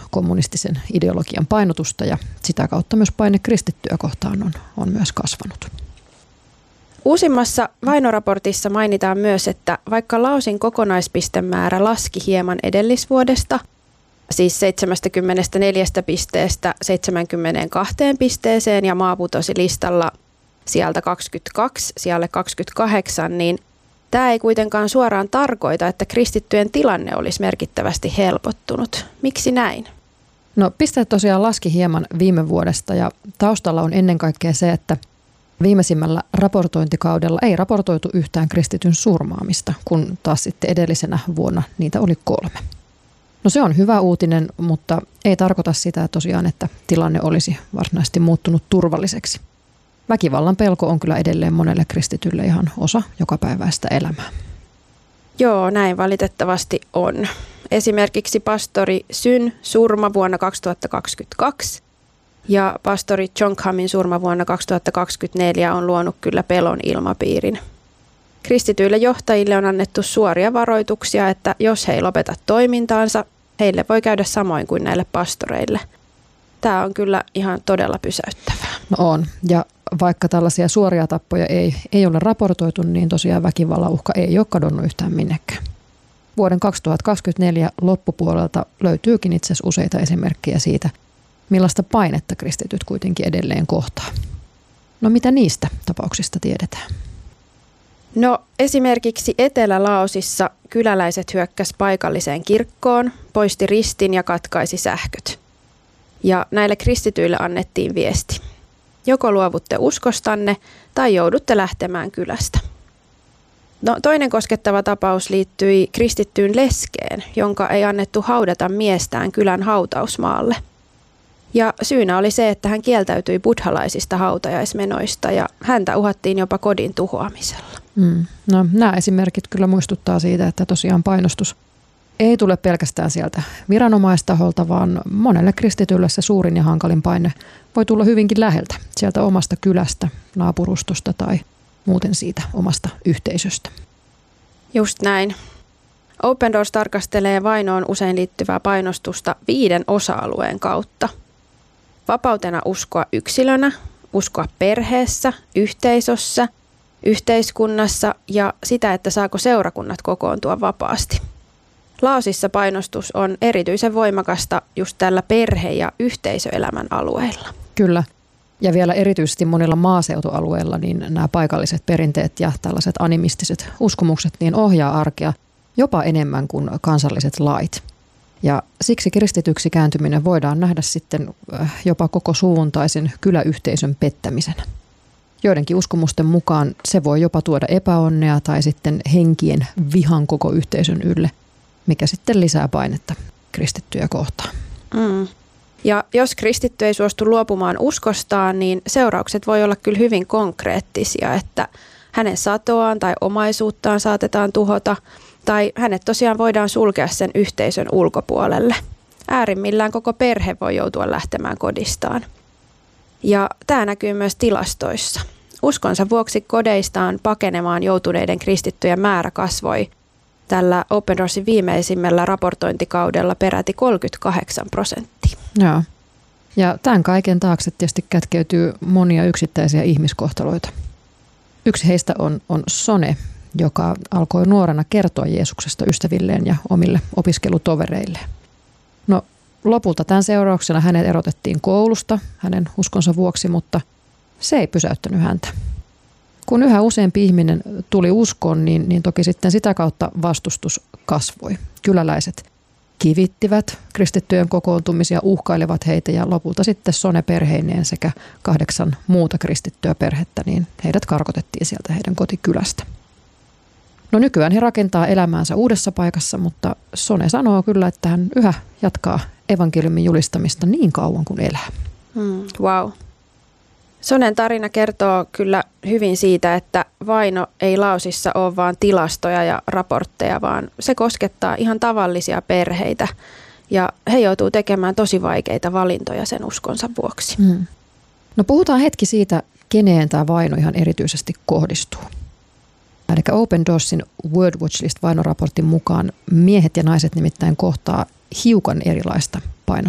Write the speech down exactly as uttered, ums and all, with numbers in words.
kommunistisen ideologian painotusta ja sitä kautta myös paine kristittyä kohtaan on, on myös kasvanut. Uusimmassa vainoraportissa mainitaan myös, että vaikka Laosin kokonaispistemäärä laski hieman edellisvuodesta, siis seitsemänkymmentäneljä pisteestä seitsemänkymmentäkaksi pisteeseen ja maa putosi listalla sieltä kaksikymmentäkaksi, sijalle kaksikymmentäkahdeksan, niin tämä ei kuitenkaan suoraan tarkoita, että kristittyjen tilanne olisi merkittävästi helpottunut. Miksi näin? No pisteet tosiaan laski hieman viime vuodesta ja taustalla on ennen kaikkea se, että viimeisimmällä raportointikaudella ei raportoitu yhtään kristityn surmaamista, kun taas sitten edellisenä vuonna niitä oli kolme. No se on hyvä uutinen, mutta ei tarkoita sitä tosiaan, että tilanne olisi varsinaisesti muuttunut turvalliseksi. Väkivallan pelko on kyllä edelleen monelle kristitylle ihan osa jokapäiväistä elämää. Joo, näin valitettavasti on. Esimerkiksi pastori Syn surma vuonna kaksituhattakaksikymmentäkaksi ja pastori Jonkhamin surma vuonna kaksituhattakaksikymmentäneljä on luonut kyllä pelon ilmapiirin. Kristityille johtajille on annettu suoria varoituksia, että jos he ei lopeta toimintaansa, heille voi käydä samoin kuin näille pastoreille. Tämä on kyllä ihan todella pysäyttävää. No on, ja vaikka tällaisia suoria tappoja ei, ei ole raportoitu, niin tosiaan väkivallan uhka ei ole kadonnut yhtään minnekään. Vuoden kaksituhattakaksikymmentäneljä loppupuolelta löytyykin itse asiassa useita esimerkkejä siitä, millaista painetta kristityt kuitenkin edelleen kohtaa. No mitä niistä tapauksista tiedetään? No esimerkiksi Etelä-Laosissa kyläläiset hyökkäs paikalliseen kirkkoon, poisti ristin ja katkaisi sähköt. Ja näille kristityille annettiin viesti. Joko luovutte uskostanne tai joudutte lähtemään kylästä. No, toinen koskettava tapaus liittyi kristittyyn leskeen, jonka ei annettu haudata miestään kylän hautausmaalle. Ja syynä oli se, että hän kieltäytyi buddhalaisista hautajaismenoista ja häntä uhattiin jopa kodin tuhoamisella. Mm. No, nämä esimerkit kyllä muistuttaa siitä, että tosiaan painostus ei tule pelkästään sieltä viranomaistaholta, vaan monelle kristitylle se suurin ja hankalin paine voi tulla hyvinkin läheltä, sieltä omasta kylästä, naapurustosta tai muuten siitä omasta yhteisöstä. Just näin. Open Doors tarkastelee vainoon usein liittyvää painostusta viiden osa-alueen kautta. Vapautena uskoa yksilönä, uskoa perheessä, yhteisössä, yhteiskunnassa ja sitä, että saako seurakunnat kokoontua vapaasti. Laosissa painostus on erityisen voimakasta just tällä perhe- ja yhteisöelämän alueilla. Kyllä. Ja vielä erityisesti monilla maaseutualueilla niin nämä paikalliset perinteet ja tällaiset animistiset uskomukset niin ohjaa arkea jopa enemmän kuin kansalliset lait. Ja siksi kristityksi kääntyminen voidaan nähdä sitten jopa koko suvun tai sen kyläyhteisön pettämisenä. Joidenkin uskomusten mukaan se voi jopa tuoda epäonnea tai sitten henkien vihan koko yhteisön ylle, mikä sitten lisää painetta kristittyjä kohtaan. Mm. Ja jos kristitty ei suostu luopumaan uskostaan, niin seuraukset voi olla kyllä hyvin konkreettisia, että hänen satoaan tai omaisuuttaan saatetaan tuhota, tai hänet tosiaan voidaan sulkea sen yhteisön ulkopuolelle. Äärimmillään koko perhe voi joutua lähtemään kodistaan. Ja tämä näkyy myös tilastoissa. Uskonsa vuoksi kodeistaan pakenemaan joutuneiden kristittyjen määrä kasvoi tällä Open Doorsin viimeisimmällä raportointikaudella peräti kolmekymmentäkahdeksan prosenttia. Joo. Ja tämän kaiken taakse tietysti kätkeytyy monia yksittäisiä ihmiskohtaloita. Yksi heistä on, on Sone, joka alkoi nuorena kertoa Jeesuksesta ystävilleen ja omille opiskelutovereilleen. No lopulta tämän seurauksena hänet erotettiin koulusta hänen uskonsa vuoksi, mutta se ei pysäyttänyt häntä. Kun yhä useampi ihminen tuli uskoon, niin, niin toki sitten sitä kautta vastustus kasvoi. Kyläläiset kivittivät kristittyjen kokoontumisia, uhkailevat heitä ja lopulta sitten Sone perheineen sekä kahdeksan muuta kristittyä perhettä, niin heidät karkotettiin sieltä heidän kotikylästä. No nykyään he rakentaa elämäänsä uudessa paikassa, mutta Sone sanoo kyllä, että hän yhä jatkaa evankeliumin julistamista niin kauan kuin elää. Hmm, wow. Sonen tarina kertoo kyllä hyvin siitä, että vaino ei Laosissa ole vain tilastoja ja raportteja, vaan se koskettaa ihan tavallisia perheitä ja he joutuu tekemään tosi vaikeita valintoja sen uskonsa vuoksi. Hmm. No puhutaan hetki siitä, keneen tämä vaino ihan erityisesti kohdistuu. Eli Open Doorsin World Watch List -vainoraportin mukaan miehet ja naiset nimittäin kohtaa hiukan erilaista